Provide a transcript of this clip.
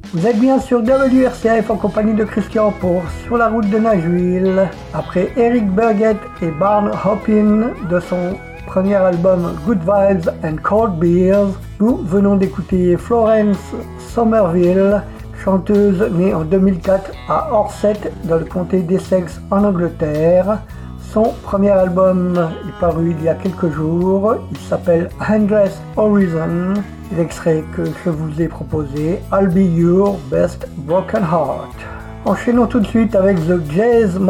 Vous êtes bien sur WRCF en compagnie de Christian pour Sur la route de Nashville. Après Eric Burgett et Barn Hoppin de son premier album Good Vibes and Cold Beers, nous venons d'écouter Florence Somerville, chanteuse née en 2004 à Orsett dans le comté d'Essex en Angleterre. Son premier album est paru il y a quelques jours, il s'appelle Endless Horizon. L'extrait que je vous ai proposé, I'll Be Your Best Broken Heart. Enchaînons tout de suite avec The Jazz